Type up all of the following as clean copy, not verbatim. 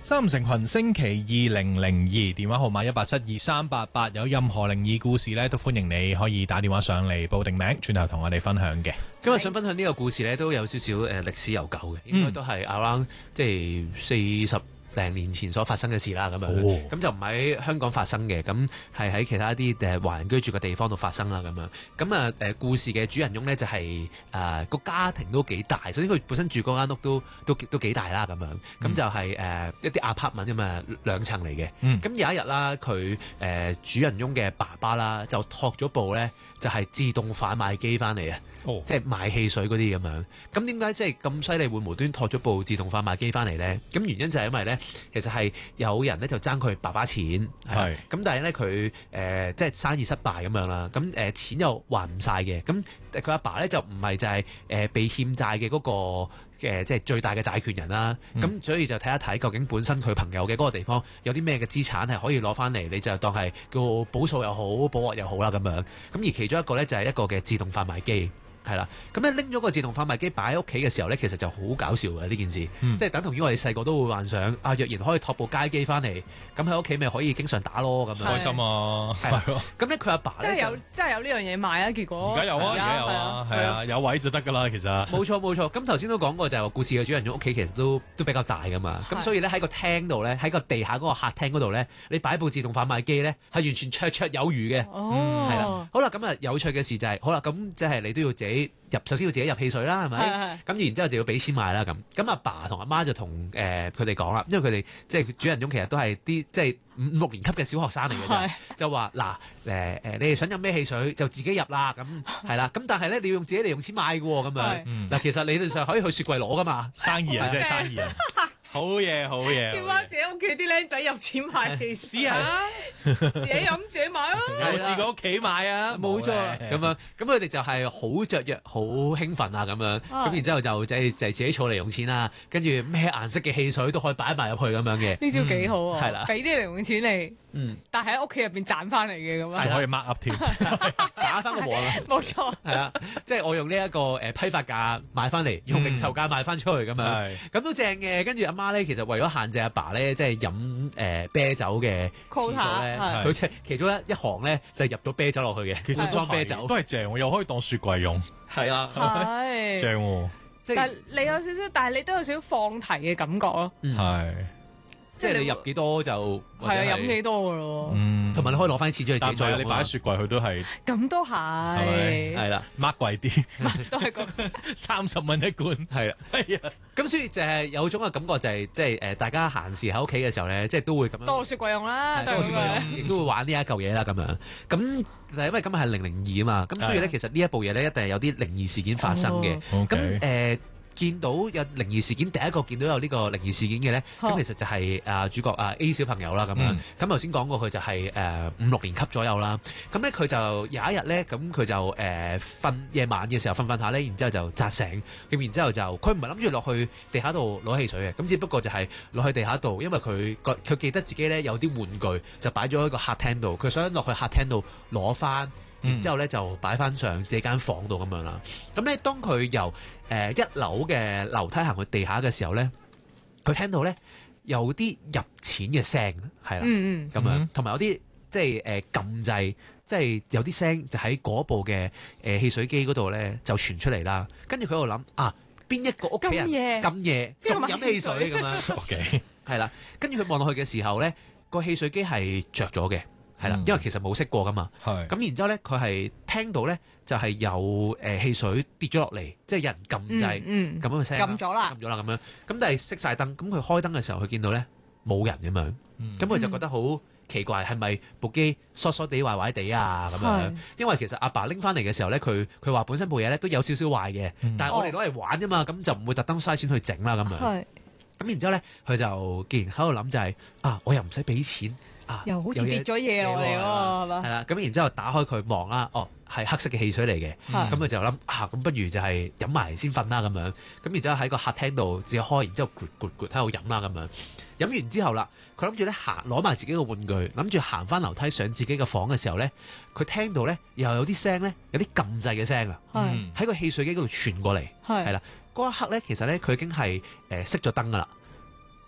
三五成群星期2002，電話號碼1872388，有任何靈異故事咧，都歡迎你可以打電話上嚟報定名，轉頭同我哋分享嘅。 今日想分享呢個故事咧，都有少少歷史悠久嘅，應該都係 around 即係40零年前所發生嘅事啦，咁樣，咁就唔喺香港發生嘅，咁係喺其他一啲華人居住嘅地方度發生啦，咁樣，咁啊故事嘅主人翁咧就係個家庭都幾大，首先佢本身住嗰間屋都幾大啦，咁樣，咁就係一啲 apartment 咁啊2層嚟嘅，咁有一日啦，佢主人翁嘅爸爸啦就託咗部咧就係自動販賣機翻嚟啊。即係賣汽水嗰啲咁樣，咁點解即係咁犀利會無端託咗部自動販賣機翻嚟呢？咁原因就係因為呢，其實係有人呢就爭佢爸爸錢，係咁，但係呢，佢即係生意失敗咁樣啦，咁錢又還唔晒嘅，咁佢阿爸呢就唔係就係被欠債嘅嗰個即係最大嘅債權人啦，咁所以就睇一睇究竟本身佢朋友嘅嗰個地方有啲咩嘅資產係可以攞翻嚟，你就當係叫補數又好，補鑊又好啦咁樣，咁而其中一個呢，就係一個嘅自動販賣機。係啦，咁咧拎咗個自動販賣機擺喺屋企嘅時候咧，其實就好搞笑嘅呢件事，即係等同於我哋細個都會幻想啊，若然可以託部街機翻嚟，咁喺屋企咪可以經常打咯咁樣， 開心啊！係咯， 咁咧佢阿爸咧真係有呢樣嘢賣啊！結果而家有啊，係啊，有位就得噶啦，其實冇錯。咁頭先都講過就係話故事嘅主人翁屋企其實都比較大噶嘛，咁所以咧喺個廳度咧，喺個地下嗰個客廳嗰度咧，你擺部自動販賣機咧係完全綽綽有餘嘅，係啦。好啦，咁啊有趣嘅事就係好啦，咁即係你都要自己。首先要自己入汽水啦，係咪？咁然之後就要俾錢買啦，咁阿爸同阿媽就同佢哋講啦，因為佢哋即係主人翁其實都係啲即係5、6年級嘅小學生嚟嘅啫，就話嗱你哋想飲咩汽水就自己入啦，咁係啦，咁但係咧你要用自己嚟用錢買嘅喎，咁樣嗱，其實理論上可以去雪櫃攞噶嘛， 生意人即係生意人。好嘢， 叫翻自己屋企啲僆仔入錢買汽水，試下自己飲自己買咯。 有試過屋企買啊？ 冇錯，咁樣咁佢哋就係好雀躍、好興奮啊咁樣，咁然之後就自己儲嚟用錢啦，跟住咩顏色嘅汽水都可以擺埋入去咁樣嘅。 呢招幾好啊！ 係啦， 俾啲零用錢嚟，但係喺屋企入邊賺翻嚟嘅咁樣， 仲可以 mark up 添， 打翻個和啊！ 冇錯， 係啊，即係我用呢一個批發價買翻嚟，用零售價賣翻出去咁樣，咁都正嘅。跟住阿媽咧，其實為咗限制阿爸咧，即係飲啤酒嘅次數咧，佢即係其中一行咧就入咗啤酒落去嘅，其實裝啤酒都係正，又可以當雪櫃用， 係啊， 係正喎。 但係你有少少，但係你都有少少放題嘅感覺咯， 係。 即係你入幾多就係啊，飲幾多噶咯， 同埋你可以攞翻啲錢出去自己再用。 你擺喺雪櫃佢都係咁都係， 係啦 ，mark 貴啲， 都係個 30蚊一罐， 係啊，係啊。咁所以就係有種嘅感覺就係即係大家閒時喺屋企嘅時候咧，即係都會咁樣多雪櫃用啦， 多雪櫃用，亦都會玩呢一嚿嘢啦咁樣。咁但係因為今日係002啊嘛，咁所以咧其實呢一部嘢咧一定係有啲靈異事件發生嘅。咁見到有靈異事件，第一個見到有呢個靈異事件嘅咧，咁其實就係主角A 小朋友啦咁樣。咁頭先講過佢就係5、6年級左右啦。咁咧佢就有一日咧，咁佢就瞓夜晚嘅時候瞓下咧，然之後就扎醒。咁然之後就佢唔係諗住落去地下度攞汽水嘅，咁只不過就係落去地下度，因為佢記得自己咧有啲玩具就擺咗喺個客廳度，佢想落去客廳度攞翻。然之後咧就擺翻上自己間房度咁樣啦。咁咧當佢由1樓嘅樓梯行去地下嘅時候咧，佢聽到咧有啲入錢嘅聲，係啦，咁樣，同埋有啲即係撳掣，即係有啲聲就喺嗰部嘅汽水機嗰度咧就傳出嚟啦。跟住佢喺度諗啊，邊一個屋企人咁夜仲飲汽水咁樣？OK，係啦。跟住佢望落去嘅時候咧，個汽水機係着咗嘅。係啦，因為其實冇熄過噶嘛。係咁，然之後咧，佢係聽到咧，就係有汽水跌咗落嚟，即係有人撳掣，咁樣嘅聲。 撳咗啦咁樣。咁但係熄晒燈，咁佢開燈嘅時候，佢見到咧冇人咁樣，咁佢就覺得好奇怪，係咪部機疏疏地壞壞地啊咁樣？因為其實阿爸拎翻嚟嘅時候咧，佢話本身部嘢咧都有少少壞嘅，但係我哋攞嚟玩啫嘛，咁就唔會特登嘥錢去整啦咁樣。咁然之後咧，佢就既然喺度諗就係我又唔使俾錢。 又好似跌咗嘢落嚟喎，係嘛？ 係啦，咁然之後打開佢望啦，係黑色嘅汽水嚟嘅，咁佢就諗咁不如就係飲埋先瞓啦咁樣，咁然之後喺個客廳度自己開，然之後咕喺度飲啦咁樣，飲完之後啦，佢諗住咧攞埋自己嘅玩具，諗住行翻樓梯上自己嘅房嘅時候咧，佢聽到咧又有啲聲咧，有啲撳掣嘅聲啊，喺個汽水機嗰度傳過嚟，係啦，嗰一刻咧其實咧佢已經係熄咗燈噶啦。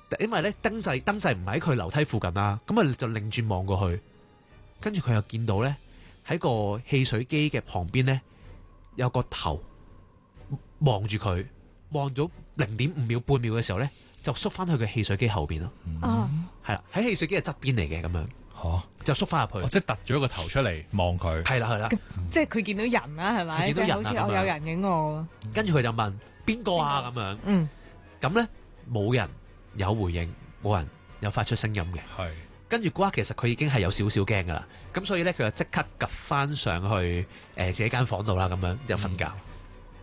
因為咧燈掣唔喺佢樓梯附近啦，咁啊就擰轉望過去，跟住佢又見到咧喺個汽水機嘅旁邊咧有個頭望住佢，望咗0.5秒半秒嘅時候咧，就縮翻去個汽水機後邊咯。係啦，喺汽水機嘅側邊嚟嘅咁樣。就縮翻入去， 即係突咗個頭出嚟望佢。 係啦， 即係佢見到人啦，係咪？即係好似我有人影我。 跟住佢就問邊個啊咁樣。咁咧冇人有回應，冇人有發出聲音嘅。 係。 跟住嗰刻其實佢已經係有少少驚噶啦，咁所以咧佢就即刻趌翻上去自己間房度啦，咁樣就瞓覺。